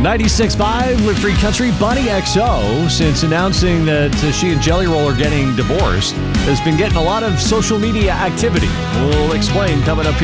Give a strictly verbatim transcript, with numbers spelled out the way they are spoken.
ninety-six point five with Free Country. Bunny X O, since announcing that uh, she and Jelly Roll are getting divorced, has been getting a lot of social media activity. We'll explain coming up here.